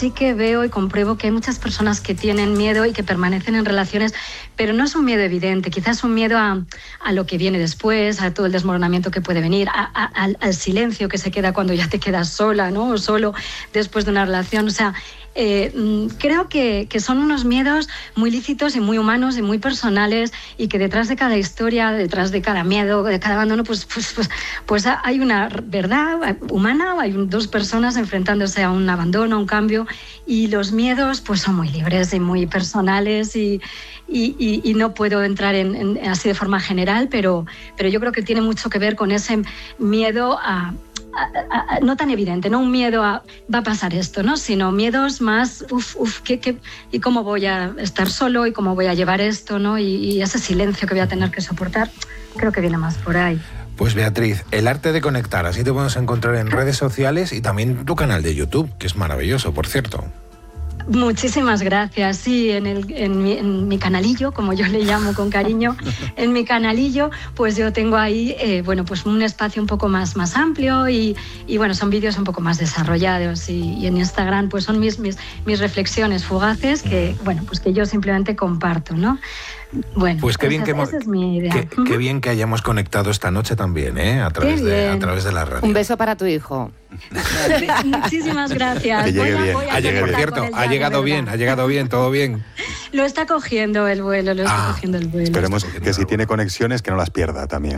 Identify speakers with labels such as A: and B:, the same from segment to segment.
A: sí que veo y compruebo que hay muchas personas que tienen miedo y que permanecen en relaciones, pero no es un miedo evidente, quizás es un miedo a lo que viene después, a todo el desmoronamiento que puede venir, al silencio que se queda cuando ya te quedas sola, ¿no? O solo después de una relación. O sea, creo que son unos miedos muy lícitos y muy humanos y muy personales, y que detrás de cada historia, detrás de cada miedo, de cada abandono, pues hay una verdad humana, hay dos personas enfrentándose a un abandono, a un cambio, y los miedos pues son muy libres y muy personales, y no puedo entrar en así de forma general, pero yo creo que tiene mucho que ver con ese miedo no tan evidente, no un miedo a va a pasar esto, ¿no? Sino miedos más y cómo voy a estar solo y cómo voy a llevar esto, ¿no? Y ese silencio que voy a tener que soportar, creo que viene más por ahí.
B: Pues Beatriz, el arte de conectar, así te podemos encontrar en redes sociales y también tu canal de YouTube, que es maravilloso, por cierto.
A: Muchísimas gracias. Sí, en mi canalillo, como yo le llamo con cariño, en mi canalillo, pues yo tengo ahí, pues un espacio un poco más amplio y bueno, son vídeos un poco más desarrollados, y en Instagram pues son mis reflexiones fugaces que yo simplemente comparto, ¿no? Bueno,
B: pues qué bien
A: esa es mi idea.
B: Qué bien que hayamos conectado esta noche también, a través de la radio.
C: Un beso para tu hijo.
A: Muchísimas gracias.
B: Por cierto, ha llegado bien, todo bien.
A: Lo está cogiendo el vuelo,
D: Esperemos que si tiene conexiones que no las pierda también.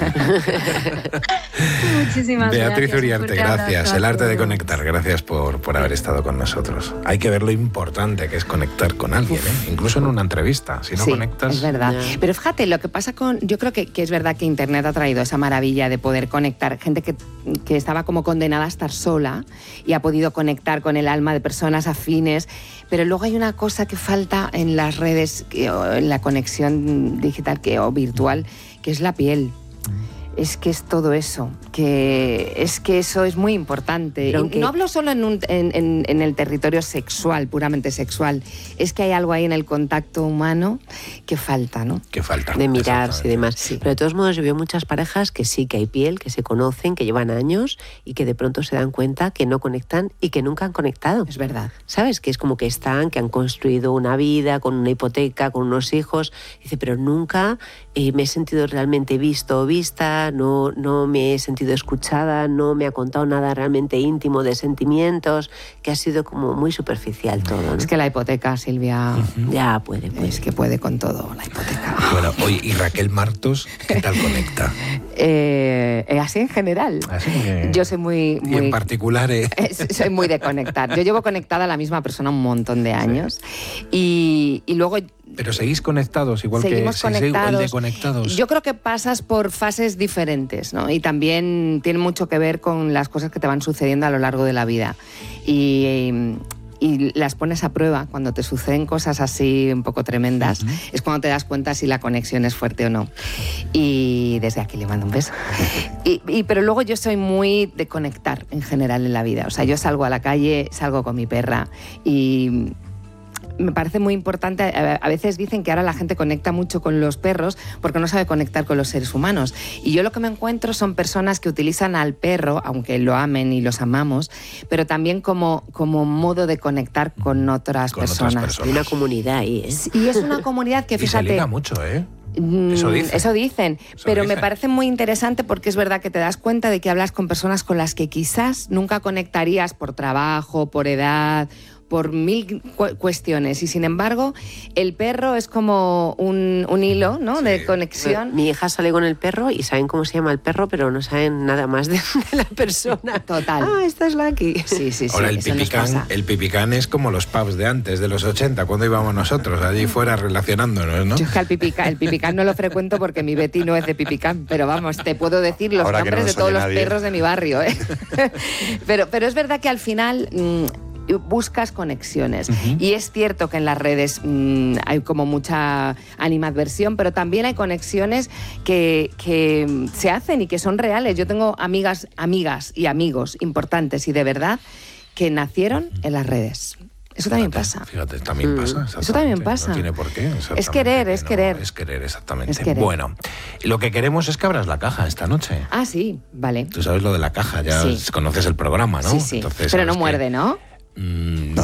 A: Muchísimas
B: Beatriz
A: gracias.
B: Uriarte, gracias. El arte de conectar, gracias por haber estado con nosotros. Hay que ver lo importante que es conectar con alguien, incluso en una entrevista. Si no conectas...
C: Es verdad. Pero fíjate, lo que pasa yo creo que es verdad que Internet ha traído esa maravilla de poder conectar. Gente que estaba como condenada a estar sola y ha podido conectar con el alma de personas afines. Pero luego hay una cosa que falta en las redes, en la conexión digital o virtual, que es la piel. Es que es todo eso, que eso es muy importante. Y no hablo solo en el territorio sexual, puramente sexual. Es que hay algo ahí en el contacto humano que falta, ¿no?
B: Que falta.
E: De mirarse y demás.
C: Sí.
E: Pero de todos modos yo veo muchas parejas que sí, que hay piel, que se conocen, que llevan años y que de pronto se dan cuenta que no conectan y que nunca han conectado.
C: Es verdad.
E: ¿Sabes? Que es como que han construido una vida con una hipoteca, con unos hijos. Dice, pero nunca me he sentido realmente visto o vista, no me he sentido escuchada, no me ha contado nada realmente íntimo de sentimientos, que ha sido como muy superficial todo, ¿no?
C: Es que la hipoteca, Silvia...
E: Ya puede.
C: Es que puede con todo, la hipoteca.
B: Bueno, oye, ¿y Raquel Martos qué tal conecta?
C: Así en general.
B: Así que...
C: Yo soy muy...
B: Y en particular...
C: Soy muy de conectar. Yo llevo conectada a la misma persona un montón de años. Sí. Y luego...
B: Pero seguís conectados, igual que igual de conectados.
C: Yo creo que pasas por fases diferentes, ¿no? Y también tiene mucho que ver con las cosas que te van sucediendo a lo largo de la vida. Y las pones a prueba cuando te suceden cosas así un poco tremendas. Es cuando te das cuenta si la conexión es fuerte o no. Y desde aquí le mando un beso. Pero luego yo soy muy de conectar en general en la vida. O sea, yo salgo a la calle, salgo con mi perra y... Me parece muy importante, a veces dicen que ahora la gente conecta mucho con los perros porque no sabe conectar con los seres humanos. Y yo lo que me encuentro son personas que utilizan al perro, aunque lo amen y los amamos, pero también como modo de conectar con otras personas.
E: Hay una comunidad ahí, ¿eh?
C: Y es una comunidad que, fíjate...
B: Y se liga mucho, ¿eh?
C: Eso dicen, pero me parece muy interesante porque es verdad que te das cuenta de que hablas con personas con las que quizás nunca conectarías por trabajo, por edad... por mil cuestiones, y sin embargo el perro es como un hilo, ¿no? Sí. De conexión.
E: Mi hija sale con el perro y saben cómo se llama el perro, pero no saben nada más de la persona.
C: Total.
E: Esta es Lucky.
C: Sí.
B: Ahora el pipicán es como los pubs de antes, de los 80, cuando íbamos nosotros allí fuera relacionándonos, ¿no?
C: Yo es que el pipicán no lo frecuento porque mi Betty no es de pipicán, pero vamos, te puedo decir los nombres de todos los perros de mi barrio, ¿eh? pero es verdad que al final... buscas conexiones. Y es cierto que en las redes hay como mucha animadversión, pero también hay conexiones que se hacen y que son reales. Yo tengo amigas y amigos importantes y de verdad que nacieron en las redes. Eso también pasa.
B: Fíjate, también pasa.
C: Eso también pasa.
B: No tiene por qué.
C: Es querer.
B: Es querer, exactamente. Es querer. Bueno, lo que queremos es que abras la caja esta noche.
C: Ah, sí, vale.
B: Tú sabes lo de la caja, ya conoces el programa, ¿no?
C: Sí. Entonces, pero no muerde, ¿no?
D: No,